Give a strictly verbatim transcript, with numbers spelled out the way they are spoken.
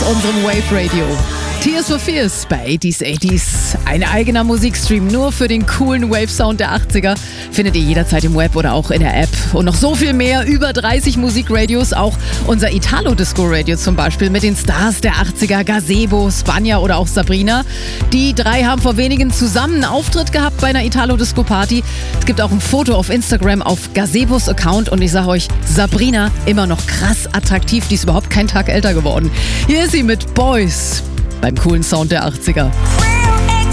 unserem Wave Radio. Tears for Fears bei eighties eighties. Ein eigener Musikstream nur für den coolen Wave-Sound der achtziger. Findet ihr jederzeit im Web oder auch in der App. Und noch so viel mehr, über dreißig Musikradios, auch unser Italo-Disco-Radio zum Beispiel mit den Stars der achtziger, Gazebo, Spanja oder auch Sabrina. Die drei haben vor wenigen zusammen einen Auftritt gehabt bei einer Italo-Disco-Party. Es gibt auch ein Foto auf Instagram auf Gazebos Account und ich sage euch, Sabrina immer noch krass attraktiv, die ist überhaupt kein Tag älter geworden. Hier ist sie mit Boys beim coolen Sound der achtziger.